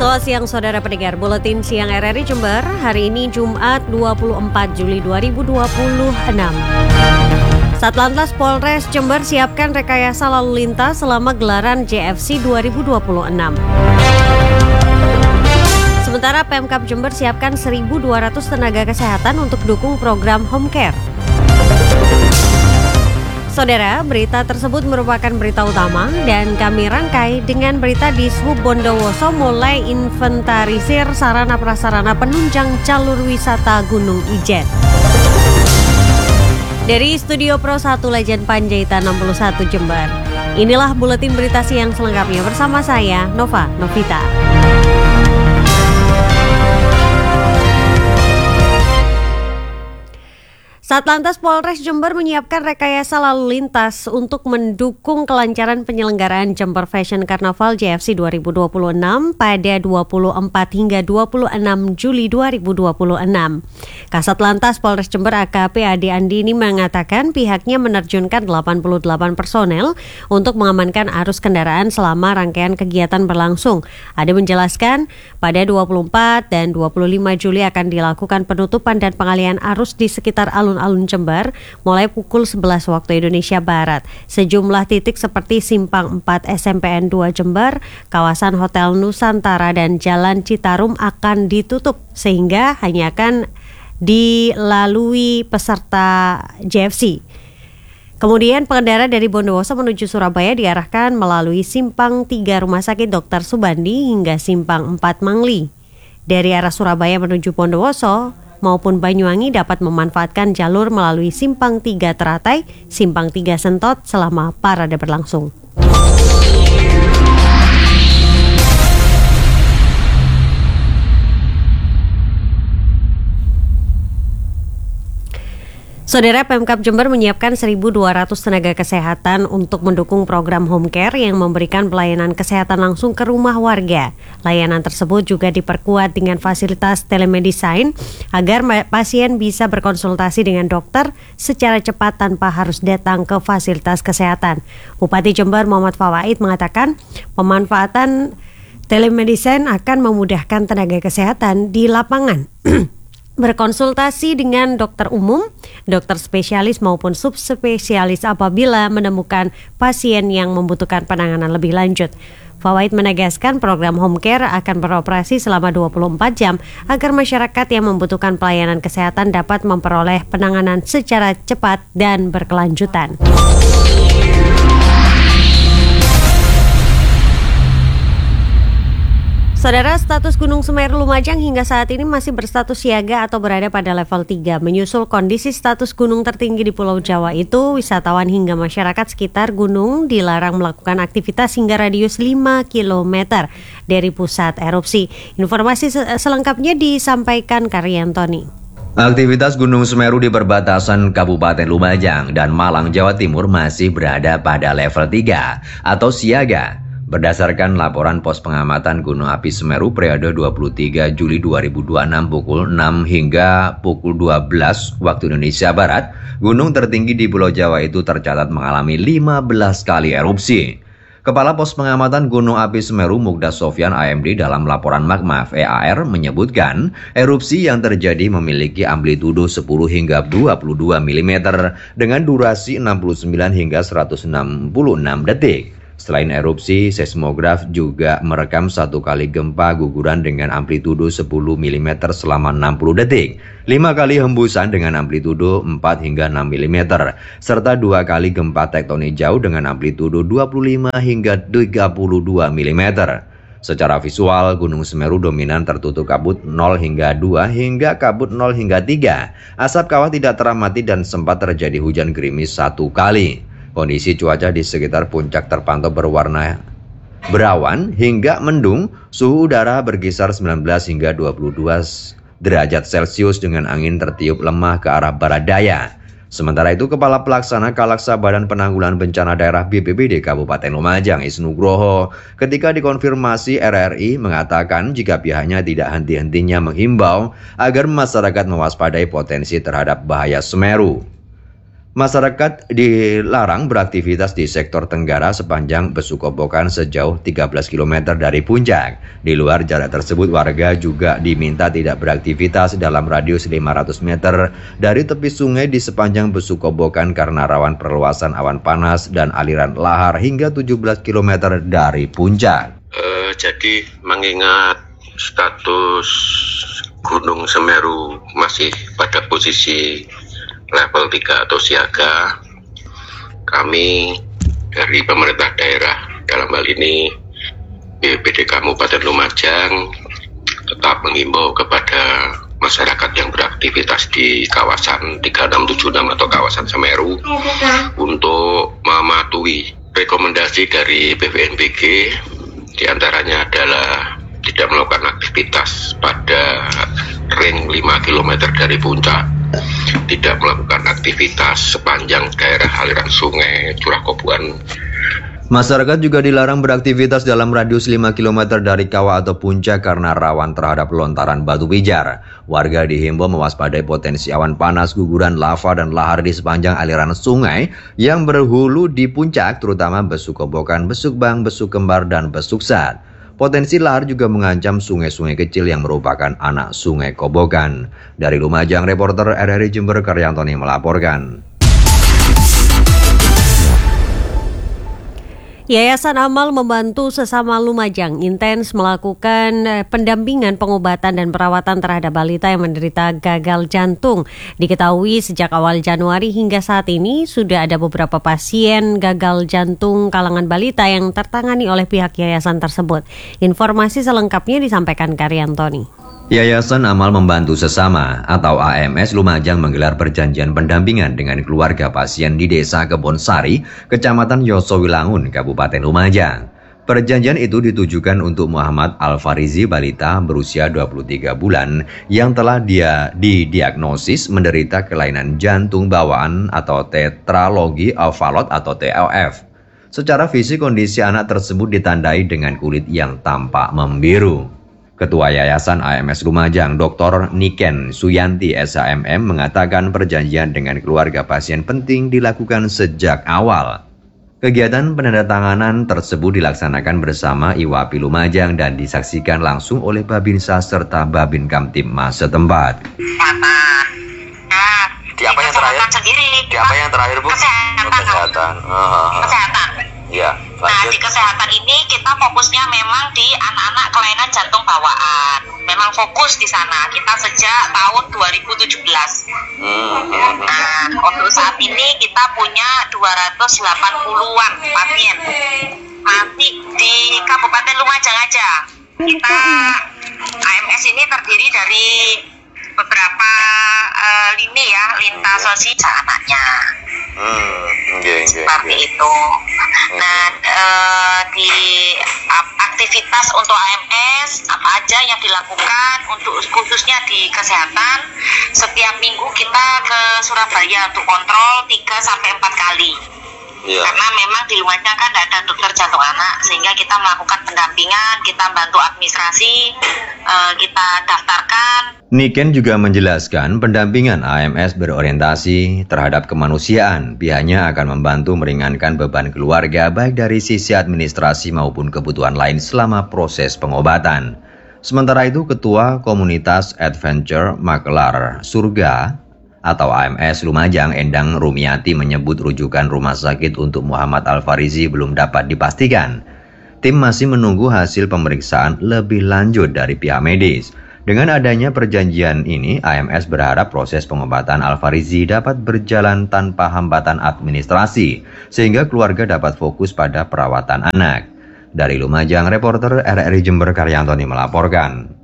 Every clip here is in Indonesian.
Selamat siang saudara pendengar Buletin Siang RRI Jember. Hari ini Jumat 24 Juli 2026. Satlantas Polres Jember siapkan rekayasa lalu lintas selama gelaran JFC 2026. Sementara Pemkab Jember siapkan 1.200 tenaga kesehatan untuk dukung program home care. Saudara, berita tersebut merupakan berita utama dan kami rangkai dengan berita di Dishub Bondowoso mulai inventarisir sarana prasarana penunjang jalur wisata Gunung Ijen. Dari Studio Pro 1 Legend Panjaitan 61 Jember, inilah buletin berita siang selengkapnya bersama saya, Nova Novita. Satlantas Polres Jember menyiapkan rekayasa lalu lintas untuk mendukung kelancaran penyelenggaraan Jember Fashion Carnaval JFC 2026 pada 24 hingga 26 Juli 2026. Kasat Lantas Polres Jember AKP Ade Andini mengatakan pihaknya menerjunkan 88 personel untuk mengamankan arus kendaraan selama rangkaian kegiatan berlangsung. Ade menjelaskan pada 24 dan 25 Juli akan dilakukan penutupan dan pengalihan arus di sekitar alun-alun Jember mulai pukul 11 waktu Indonesia Barat. Sejumlah titik seperti Simpang 4 SMPN 2 Jember, kawasan Hotel Nusantara dan Jalan Citarum akan ditutup sehingga hanya akan dilalui peserta JFC. Kemudian pengendara dari Bondowoso menuju Surabaya diarahkan melalui Simpang 3 Rumah Sakit Dr. Subandi hingga Simpang 4 Mangli. Dari arah Surabaya menuju Bondowoso maupun Banyuwangi dapat memanfaatkan jalur melalui Simpang 3 Teratai, Simpang 3 Sentot selama parade berlangsung. Saudara, Pemkab Jember menyiapkan 1.200 tenaga kesehatan untuk mendukung program home care yang memberikan pelayanan kesehatan langsung ke rumah warga. Layanan tersebut juga diperkuat dengan fasilitas telemedicine agar pasien bisa berkonsultasi dengan dokter secara cepat tanpa harus datang ke fasilitas kesehatan. Bupati Jember Muhammad Fawaid mengatakan pemanfaatan telemedicine akan memudahkan tenaga kesehatan di lapangan berkonsultasi dengan dokter umum, dokter spesialis maupun subspesialis apabila menemukan pasien yang membutuhkan penanganan lebih lanjut. Fawaid menegaskan program home care akan beroperasi selama 24 jam agar masyarakat yang membutuhkan pelayanan kesehatan dapat memperoleh penanganan secara cepat dan berkelanjutan. Saudara, status Gunung Semeru Lumajang hingga saat ini masih berstatus siaga atau berada pada level 3. Menyusul kondisi status gunung tertinggi di Pulau Jawa itu, wisatawan hingga masyarakat sekitar gunung dilarang melakukan aktivitas hingga radius 5 km dari pusat erupsi. Informasi selengkapnya disampaikan Karyantoni. Aktivitas Gunung Semeru di perbatasan Kabupaten Lumajang dan Malang, Jawa Timur masih berada pada level 3 atau siaga. Berdasarkan laporan pos pengamatan Gunung Api Semeru periode 23 Juli 2026 pukul 6 hingga pukul 12 waktu Indonesia Barat, gunung tertinggi di Pulau Jawa itu tercatat mengalami 15 kali erupsi. Kepala Pos Pengamatan Gunung Api Semeru Mugda Sofyan AMD dalam laporan Magma EAR menyebutkan erupsi yang terjadi memiliki amplitudo 10 hingga 22 mm dengan durasi 69 hingga 166 detik. Selain erupsi, seismograf juga merekam 1 kali gempa guguran dengan amplitudo 10 mm selama 60 detik, 5 kali hembusan dengan amplitudo 4 hingga 6 mm, serta 2 kali gempa tektonik jauh dengan amplitudo 25 hingga 32 mm. Secara visual, Gunung Semeru dominan tertutup kabut 0 hingga 2 hingga kabut 0 hingga 3. Asap kawah tidak teramati dan sempat terjadi hujan gerimis 1 kali. Kondisi cuaca di sekitar puncak terpantau berwarna berawan hingga mendung, suhu udara berkisar 19 hingga 22 derajat Celcius dengan angin tertiup lemah ke arah barat daya. Sementara itu, Kepala Pelaksana Kalaksa Badan Penanggulangan Bencana Daerah BPBD Kabupaten Lumajang, Isnugroho, ketika dikonfirmasi RRI mengatakan jika pihaknya tidak henti-hentinya menghimbau agar masyarakat mewaspadai potensi terhadap bahaya Semeru. Masyarakat dilarang beraktivitas di sektor tenggara sepanjang Besukobokan sejauh 13 km dari puncak. Di luar jarak tersebut, warga juga diminta tidak beraktivitas dalam radius 500 meter dari tepi sungai di sepanjang Besukobokan karena rawan perluasan awan panas dan aliran lahar hingga 17 km dari puncak. Jadi mengingat status Gunung Semeru masih pada posisi level 3 atau siaga, kami dari pemerintah daerah, dalam hal ini BPD Kabupaten Lumajang, tetap menghimbau kepada masyarakat yang beraktivitas di kawasan 3676 atau kawasan Semeru untuk mematuhi rekomendasi dari BVMBG, diantaranya adalah tidak melakukan aktivitas pada ring 5 km dari puncak, tidak melakukan aktivitas sepanjang daerah aliran sungai Curah Kobuan. Masyarakat juga dilarang beraktivitas dalam radius 5 km dari kawah atau puncak karena rawan terhadap lontaran batu pijar. Warga dihimbau mewaspadai potensi awan panas, guguran lava, dan lahar di sepanjang aliran sungai yang berhulu di puncak, terutama Besukobokan, Besukbang, Besukembar, dan Besuksat. Potensi lahar juga mengancam sungai-sungai kecil yang merupakan anak sungai Kobokan. Dari Lumajang, reporter RRI Jember Karyantoni melaporkan. Yayasan Amal membantu sesama Lumajang intens melakukan pendampingan pengobatan dan perawatan terhadap balita yang menderita gagal jantung. Diketahui sejak awal Januari hingga saat ini sudah ada beberapa pasien gagal jantung kalangan balita yang tertangani oleh pihak yayasan tersebut. Informasi selengkapnya disampaikan Karyantoni. Yayasan Amal Membantu Sesama atau AMS Lumajang menggelar perjanjian pendampingan dengan keluarga pasien di Desa Kebonsari, Kecamatan Yosowilangun, Kabupaten Lumajang. Perjanjian itu ditujukan untuk Muhammad Al-Farizi, balita berusia 23 bulan yang telah didiagnosis menderita kelainan jantung bawaan atau tetralogi overload atau TLF. Secara fisik kondisi anak tersebut ditandai dengan kulit yang tampak membiru. Ketua Yayasan AMS Lumajang, Dr. Niken Suyanti SHMM mengatakan perjanjian dengan keluarga pasien penting dilakukan sejak awal. Kegiatan penandatanganan tersebut dilaksanakan bersama IWAPI Lumajang dan disaksikan langsung oleh Babinsa serta Babin Kamtibmas setempat. Di apa yang terakhir? Di apa yang terakhir, Bu? Kesehatan. Kesehatan. Ya. Nah, di kesehatan ini kita fokusnya memang di anak-anak kelainan jantung bawaan. Memang fokus di sana. Kita sejak tahun 2017. Nah, untuk saat ini kita punya 280-an pasien. Masih di Kabupaten Lumajang aja. Kita AMS ini terdiri dari beberapa lini ya, lintas sosial anaknya. Seperti itu. Nah, di aktivitas untuk AMS apa aja yang dilakukan untuk khususnya di kesehatan, setiap minggu kita ke Surabaya untuk kontrol 3-4 kali. Ya. Karena memang di Lumajang kan tidak ada dokter jantung anak, sehingga kita melakukan pendampingan, kita bantu administrasi, kita daftarkan. Niken juga menjelaskan pendampingan AMS berorientasi terhadap kemanusiaan. Pihaknya akan membantu meringankan beban keluarga baik dari sisi administrasi maupun kebutuhan lain selama proses pengobatan. Sementara itu, Ketua Komunitas Adventure Makelar Surga atau AMS Lumajang, Endang Rumiati, menyebut rujukan rumah sakit untuk Muhammad Al-Farizi belum dapat dipastikan. Tim masih menunggu hasil pemeriksaan lebih lanjut dari pihak medis. Dengan adanya perjanjian ini, AMS berharap proses pengobatan Al-Farizi dapat berjalan tanpa hambatan administrasi, sehingga keluarga dapat fokus pada perawatan anak. Dari Lumajang, reporter RRI Jember Karyantoni melaporkan.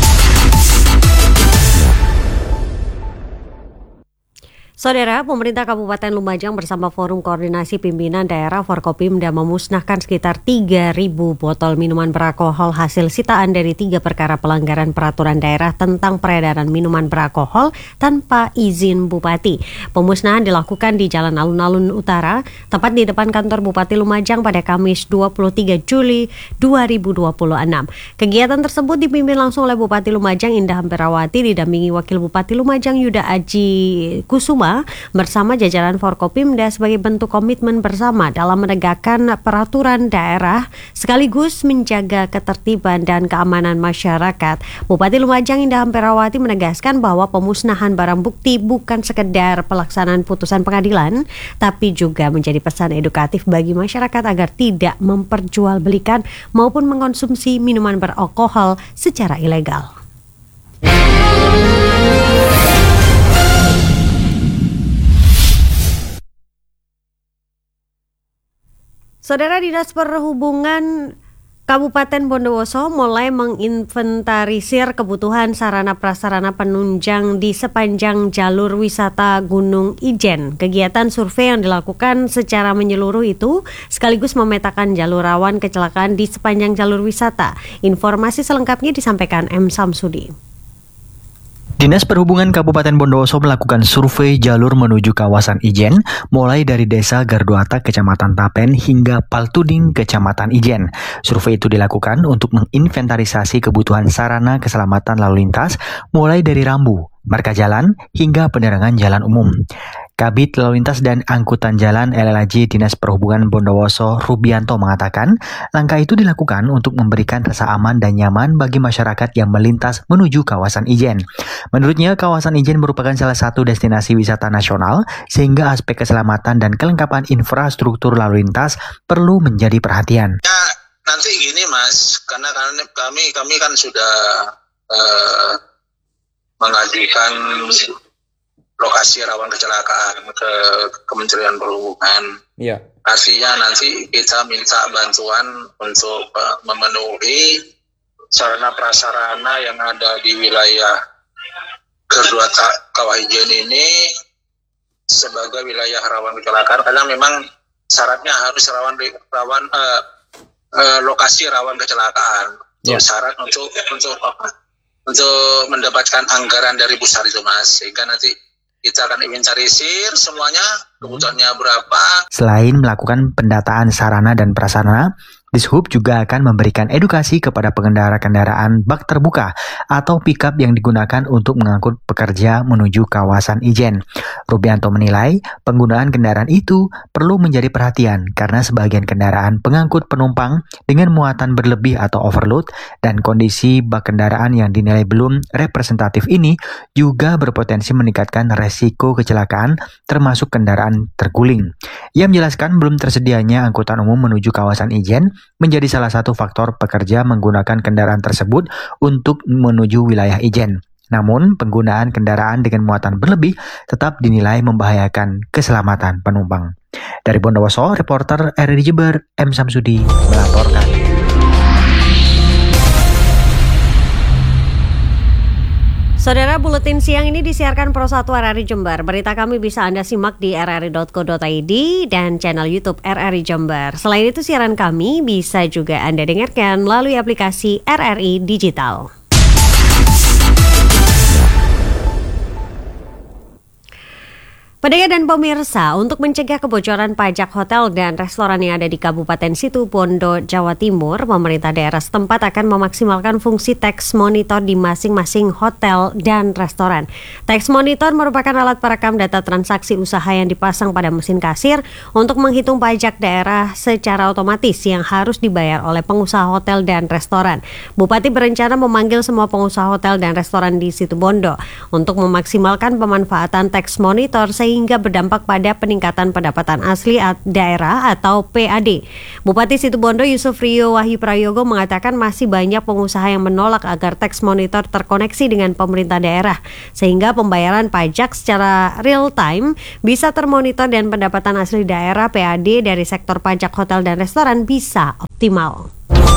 Saudara, pemerintah Kabupaten Lumajang bersama Forum Koordinasi Pimpinan Daerah Forkopimda memusnahkan sekitar 3.000 botol minuman beralkohol hasil sitaan dari 3 perkara pelanggaran peraturan daerah tentang peredaran minuman beralkohol tanpa izin Bupati. Pemusnahan dilakukan di Jalan Alun-Alun Utara, tepat di depan kantor Bupati Lumajang pada Kamis 23 Juli 2026. Kegiatan tersebut dipimpin langsung oleh Bupati Lumajang Indah Amperawati didampingi Wakil Bupati Lumajang Yuda Aji Kusuma Jakarta bersama jajaran Forkopimda sebagai bentuk komitmen bersama dalam menegakkan peraturan daerah sekaligus menjaga ketertiban dan keamanan masyarakat. Bupati Lumajang Indah Amperawati menegaskan bahwa pemusnahan barang bukti bukan sekedar pelaksanaan putusan pengadilan, tapi juga menjadi pesan edukatif bagi masyarakat agar tidak memperjualbelikan maupun mengkonsumsi minuman beralkohol secara ilegal. Saudara, Dinas Perhubungan Kabupaten Bondowoso mulai menginventarisir kebutuhan sarana prasarana penunjang di sepanjang jalur wisata Gunung Ijen. Kegiatan survei yang dilakukan secara menyeluruh itu sekaligus memetakan jalur rawan kecelakaan di sepanjang jalur wisata. Informasi selengkapnya disampaikan M. Samsudi. Dinas Perhubungan Kabupaten Bondowoso melakukan survei jalur menuju kawasan Ijen, mulai dari Desa Garduata, Kecamatan Tapen, hingga Paltuding, Kecamatan Ijen. Survei itu dilakukan untuk menginventarisasi kebutuhan sarana keselamatan lalu lintas, mulai dari rambu, marka jalan, hingga penerangan jalan umum. Kabid Lalu Lintas dan Angkutan Jalan LLAJ Dinas Perhubungan Bondowoso Rubianto mengatakan, langkah itu dilakukan untuk memberikan rasa aman dan nyaman bagi masyarakat yang melintas menuju kawasan Ijen. Menurutnya, kawasan Ijen merupakan salah satu destinasi wisata nasional, sehingga aspek keselamatan dan kelengkapan infrastruktur lalu lintas perlu menjadi perhatian. Ya, nanti gini Mas, karena kami kan sudah mengajukan lokasi rawan kecelakaan ke Kementerian Perhubungan. Iya. Artinya nanti kita minta bantuan untuk memenuhi sarana prasarana yang ada di wilayah Garduata Kawah Ijen ini sebagai wilayah rawan kecelakaan, karena memang syaratnya harus lokasi rawan kecelakaan. Ya. Syarat untuk mendapatkan anggaran dari pusat itu Mas, sehingga nanti kita akan inventarisir semuanya, kebutuhannya berapa. Selain melakukan pendataan sarana dan prasarana, Dishub juga akan memberikan edukasi kepada pengendara kendaraan bak terbuka atau pickup yang digunakan untuk mengangkut pekerja menuju kawasan Ijen. Rubianto menilai penggunaan kendaraan itu perlu menjadi perhatian karena sebagian kendaraan pengangkut penumpang dengan muatan berlebih atau overload dan kondisi bak kendaraan yang dinilai belum representatif ini juga berpotensi meningkatkan resiko kecelakaan termasuk kendaraan terguling. Ia menjelaskan belum tersedianya angkutan umum menuju kawasan Ijen menjadi salah satu faktor pekerja menggunakan kendaraan tersebut untuk menuju wilayah Ijen. Namun, penggunaan kendaraan dengan muatan berlebih tetap dinilai membahayakan keselamatan penumpang. Dari Bondowoso, reporter RRI Jember, M. Samsudi melaporkan. Saudara, buletin siang ini disiarkan Pro 1 RRI Jember. Berita kami bisa Anda simak di rri.co.id dan channel YouTube RRI Jember. Selain itu, siaran kami bisa juga Anda dengarkan melalui aplikasi RRI Digital. Pendengar dan pemirsa, untuk mencegah kebocoran pajak hotel dan restoran yang ada di Kabupaten Situbondo, Jawa Timur, pemerintah daerah setempat akan memaksimalkan fungsi tax monitor di masing-masing hotel dan restoran. Tax monitor merupakan alat perekam data transaksi usaha yang dipasang pada mesin kasir untuk menghitung pajak daerah secara otomatis yang harus dibayar oleh pengusaha hotel dan restoran. Bupati berencana memanggil semua pengusaha hotel dan restoran di Situbondo untuk memaksimalkan pemanfaatan tax monitor sehingga berdampak pada peningkatan pendapatan asli daerah atau PAD. Bupati Situbondo Yusuf Rio Wahyu Prayogo mengatakan masih banyak pengusaha yang menolak agar tax monitor terkoneksi dengan pemerintah daerah sehingga pembayaran pajak secara real time bisa termonitor dan pendapatan asli daerah PAD dari sektor pajak hotel dan restoran bisa optimal.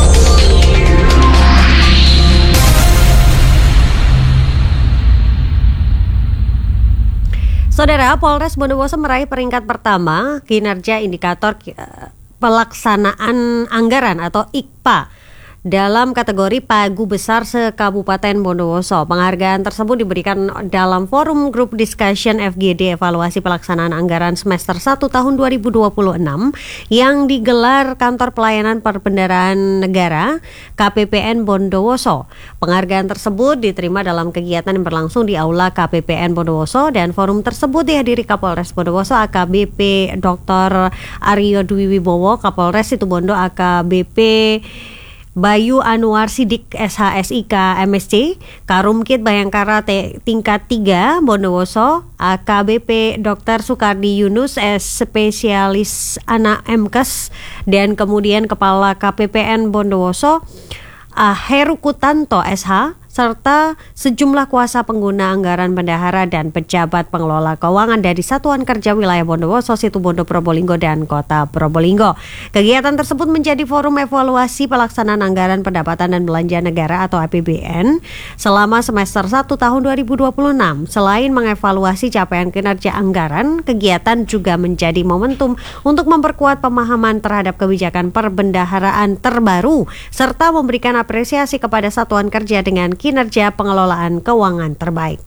Saudara, Polres Bondowoso meraih peringkat pertama kinerja indikator pelaksanaan anggaran atau IKPA dalam kategori Pagu Besar se-Kabupaten Bondowoso. Penghargaan tersebut diberikan dalam forum Group Discussion FGD Evaluasi Pelaksanaan Anggaran Semester 1 tahun 2026 yang digelar Kantor Pelayanan Perbendaharaan Negara KPPN Bondowoso. Penghargaan tersebut diterima dalam kegiatan yang berlangsung di Aula KPPN Bondowoso dan forum tersebut dihadiri Kapolres Bondowoso AKBP Dr. Aryo Dwi Wibowo, Kapolres Situbondo AKBP Bayu Anwar Sidik SHSIK MSC, Karumkit Bayangkara tingkat 3 Bondowoso, AKBP Dr. Sukardi Yunus spesialis anak MKes, dan kemudian Kepala KPPN Bondowoso Heru Kutanto SH, serta sejumlah kuasa pengguna anggaran bendahara dan pejabat pengelola keuangan dari Satuan Kerja Wilayah Bondowoso, Situbondo, Probolinggo, dan Kota Probolinggo. Kegiatan tersebut menjadi forum evaluasi pelaksanaan anggaran pendapatan dan belanja negara atau APBN selama semester 1 tahun 2026. Selain mengevaluasi capaian kinerja anggaran, kegiatan juga menjadi momentum untuk memperkuat pemahaman terhadap kebijakan perbendaharaan terbaru serta memberikan apresiasi kepada satuan kerja dengan kinerja pengelolaan keuangan terbaik.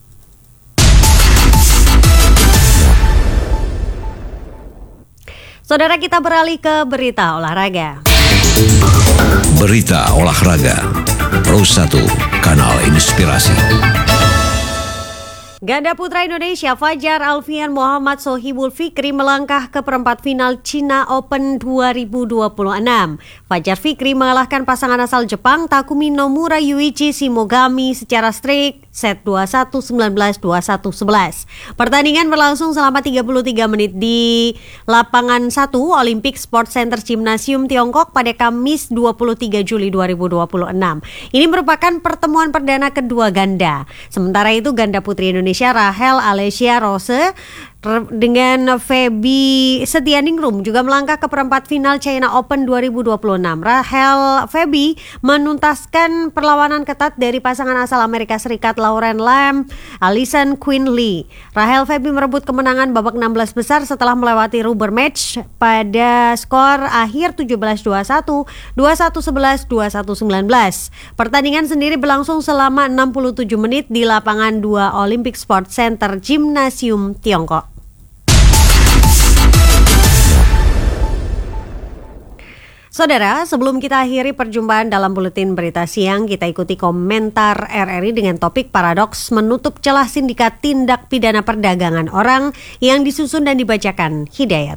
Saudara, kita beralih ke berita olahraga. Berita olahraga Pro 1 Kanal Inspirasi. Ganda putra Indonesia Fajar Alfian Muhammad Sohibul Fikri melangkah ke perempat final China Open 2026. Fajar Fikri mengalahkan pasangan asal Jepang Takumi Nomura Yuichi Shimogami secara straight set 21, 19, 21, 11. Pertandingan berlangsung selama 33 menit di lapangan 1 Olympic Sports Center Gymnasium Tiongkok pada Kamis 23 Juli 2026. Ini merupakan pertemuan perdana kedua ganda. Sementara itu ganda putri Indonesia Rahel Alessia Rose dengan Feby Setianingrum juga melangkah ke perempat final China Open 2026. Rahel Feby menuntaskan perlawanan ketat dari pasangan asal Amerika Serikat Lauren Lam, Alison Quinley. Rahel Feby merebut kemenangan babak 16 besar setelah melewati rubber match pada skor akhir 17-21, 21-11, 21-19. Pertandingan sendiri berlangsung selama 67 menit di lapangan 2 Olympic Sports Center Gymnasium Tiongkok. Saudara, sebelum kita akhiri perjumpaan dalam buletin berita siang, kita ikuti komentar RRI dengan topik paradoks menutup celah sindikat tindak pidana perdagangan orang yang disusun dan dibacakan Hidayat.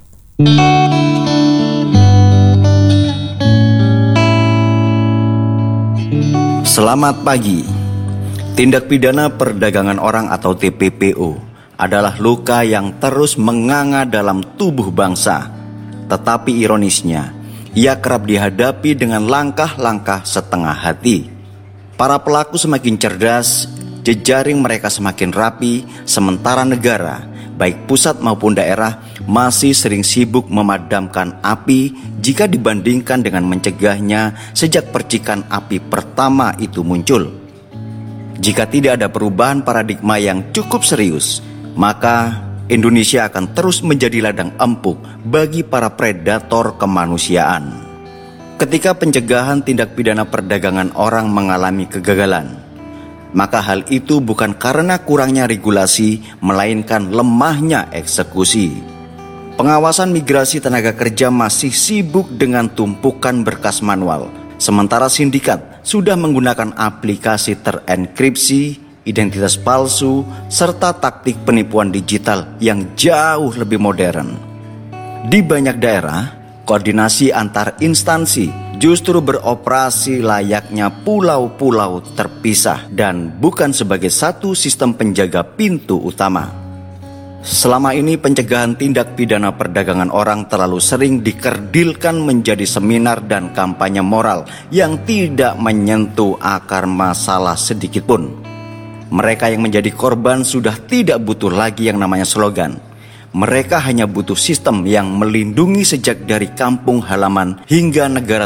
Selamat pagi. Tindak pidana perdagangan orang atau TPPO adalah luka yang terus menganga dalam tubuh bangsa. Tetapi ironisnya, ia kerap dihadapi dengan langkah-langkah setengah hati. Para pelaku semakin cerdas, jejaring mereka semakin rapi, sementara negara, baik pusat maupun daerah, masih sering sibuk memadamkan api jika dibandingkan dengan mencegahnya sejak percikan api pertama itu muncul. Jika tidak ada perubahan paradigma yang cukup serius, maka Indonesia akan terus menjadi ladang empuk bagi para predator kemanusiaan. Ketika pencegahan tindak pidana perdagangan orang mengalami kegagalan, maka hal itu bukan karena kurangnya regulasi, melainkan lemahnya eksekusi. Pengawasan migrasi tenaga kerja masih sibuk dengan tumpukan berkas manual, sementara sindikat sudah menggunakan aplikasi terenkripsi, identitas palsu, serta taktik penipuan digital yang jauh lebih modern. Di banyak daerah, koordinasi antar instansi justru beroperasi layaknya pulau-pulau terpisah dan bukan sebagai satu sistem penjaga pintu utama. Selama ini pencegahan tindak pidana perdagangan orang terlalu sering dikerdilkan menjadi seminar dan kampanye moral yang tidak menyentuh akar masalah sedikitpun. Mereka yang menjadi korban sudah tidak butuh lagi yang namanya slogan. Mereka hanya butuh sistem yang melindungi sejak dari kampung halaman hingga negara